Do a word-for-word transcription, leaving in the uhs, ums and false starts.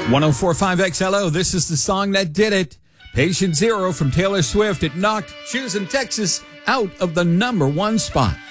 one oh four point five X L O, this is the song that did it. Patient Zero from Taylor Swift. It knocked Choosing Texas out of the number one spot.